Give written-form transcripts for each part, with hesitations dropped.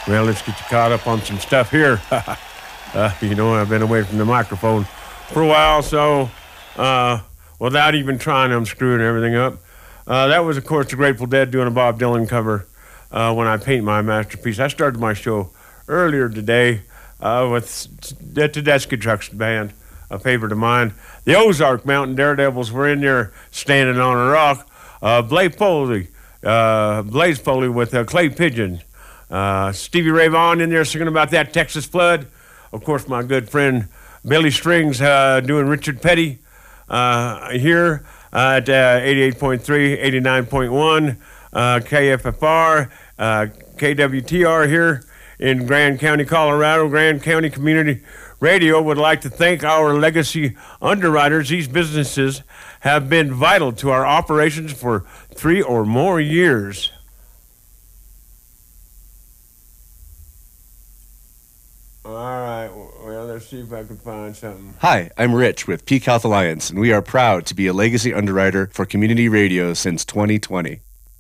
Well, let's get you caught up on some stuff here. I've been away from the microphone for a while, so without even trying, I'm screwing everything up. That was, of course, the Grateful Dead doing a Bob Dylan cover, When I Paint My Masterpiece. I started my show earlier today with the Tedeschi Trucks Band, a favorite of mine. The Ozark Mountain Daredevils were in there standing on a rock. Blaze Foley with Clay Pigeon. Stevie Ray Vaughan in there singing about that Texas flood. Of course, my good friend Billy Strings doing Richard Petty here at 88.3, 89.1, KFFR, KWTR here in Grand County, Colorado. Grand County Community Radio would like to thank our legacy underwriters. These businesses have been vital to our operations for 3 or more years. All right, well, let's see if I can find something. Hi, I'm Rich with Peak Health Alliance, and we are proud to be a legacy underwriter for community radio since 2020.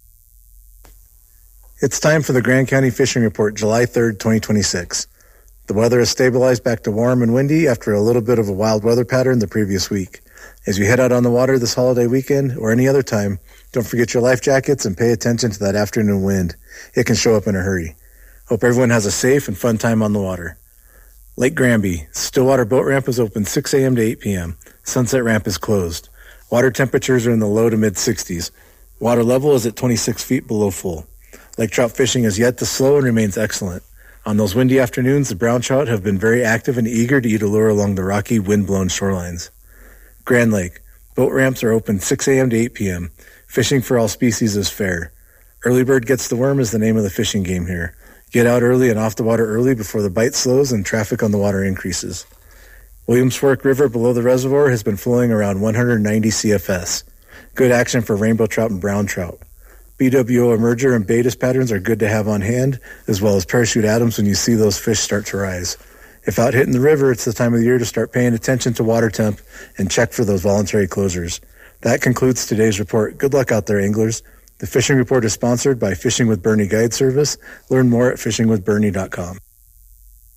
It's time for the Grand County Fishing Report, July 3rd, 2026. The weather has stabilized back to warm and windy after a little bit of a wild weather pattern the previous week. As you head out on the water this holiday weekend or any other time, don't forget your life jackets and pay attention to that afternoon wind. It can show up in a hurry. Hope everyone has a safe and fun time on the water. Lake Granby. Stillwater Boat Ramp is open 6 a.m. to 8 p.m. Sunset Ramp is closed. Water temperatures are in the low to mid-60s. Water level is at 26 feet below full. Lake trout fishing is yet to slow and remains excellent. On those windy afternoons, the brown trout have been very active and eager to eat a lure along the rocky, wind-blown shorelines. Grand Lake. Boat ramps are open 6 a.m. to 8 p.m. Fishing for all species is fair. Early bird gets the worm is the name of the fishing game here. Get out early and off the water early before the bite slows and traffic on the water increases. Williams Fork River below the reservoir has been flowing around 190 CFS. Good action for rainbow trout and brown trout. BWO emerger and Baetis patterns are good to have on hand, as well as parachute Adams when you see those fish start to rise. If out hitting the river, it's the time of the year to start paying attention to water temp and check for those voluntary closures. That concludes today's report. Good luck out there, anglers. The Fishing Report is sponsored by Fishing with Bernie Guide Service. Learn more at fishingwithbernie.com.